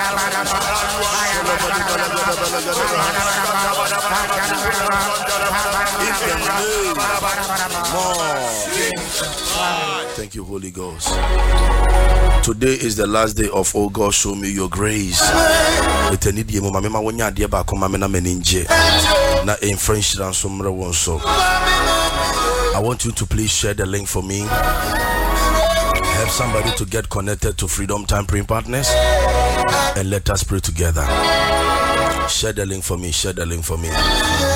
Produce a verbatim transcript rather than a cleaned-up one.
Thank you, Holy Ghost. Today is the last day of Oh God, show me your grace. I want you to please share the link for me. Help somebody to get connected to Freedom Time Praying Partners and let us pray together. Share the link for me. Share the link for me.